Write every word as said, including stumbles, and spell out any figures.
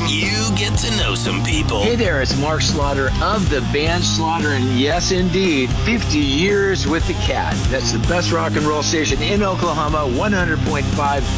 You get to know some people. Hey there, it's Mark Slaughter of the band Slaughter, and yes, indeed, fifty years with the Cat. That's the best rock and roll station in Oklahoma, one hundred point five